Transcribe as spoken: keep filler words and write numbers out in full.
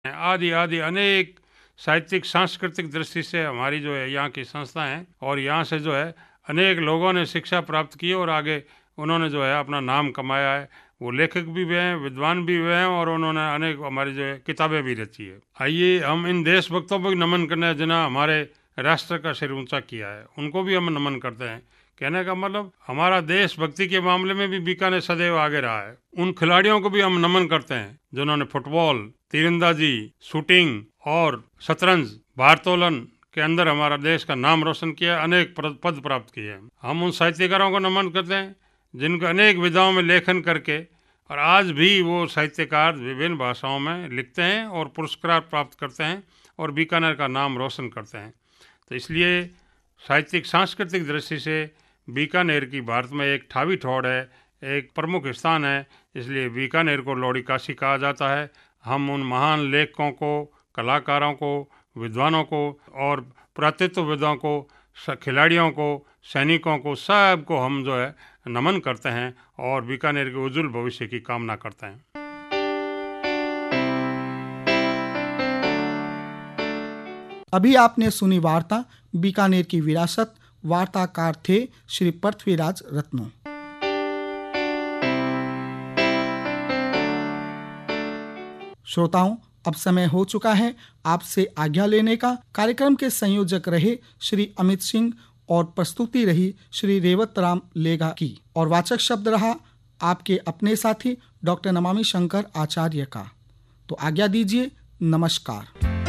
आदि आदि अनेक साहित्यिक सांस्कृतिक दृष्टि से हमारी जो है यहाँ की संस्था हैं और यहाँ से जो है अनेक लोगों ने शिक्षा प्राप्त की और आगे उन्होंने जो है अपना नाम कमाया है। वो लेखक भी हुए हैं, विद्वान भी हुए हैं और उन्होंने अनेक हमारी जो है किताबें भी रची है। आइए हम इन देशभक्तों पर नमन करने हैं जिन्हें हमारे राष्ट्र का सिर ऊंचा किया है, उनको भी हम नमन करते हैं। कहने का मतलब हमारा देशभक्ति के मामले में भी बीकानेर सदैव आगे रहा है। उन खिलाड़ियों को भी हम नमन करते हैं जिन्होंने फुटबॉल, तीरंदाजी, शूटिंग और शतरंज, भारोत्तोलन के अंदर हमारा देश का नाम रोशन किया, अनेक पद प्राप्त किए। हम उन साहित्यकारों को नमन करते हैं जिनको अनेक विधाओं में लेखन करके और आज भी वो साहित्यकार विभिन्न भाषाओं में लिखते हैं और पुरस्कार प्राप्त करते हैं और बीकानेर का नाम रोशन करते हैं। तो इसलिए साहित्यिक सांस्कृतिक दृष्टि से बीकानेर की भारत में एक ठावी ठौड़ है, एक प्रमुख स्थान है। इसलिए बीकानेर को लौड़ी काशी कहा जाता है। हम उन महान लेखकों को, कलाकारों को, विद्वानों को और पुरातत्वविदों को, खिलाड़ियों को, सैनिकों को, सब को हम जो है नमन करते हैं और बीकानेर के उज्जवल भविष्य की कामना करते हैं। अभी आपने सुनी वार्ता बीकानेर की विरासत। वार्ताकार थे श्री पृथ्वीराज रत्नू। श्रोताओं, अब समय हो चुका है आपसे आज्ञा लेने का। कार्यक्रम के संयोजक रहे श्री अमित सिंह और प्रस्तुति रही श्री रेवत राम लेगा की और वाचक शब्द रहा आपके अपने साथी डॉक्टर नमामि शंकर आचार्य का। तो आज्ञा दीजिए। नमस्कार।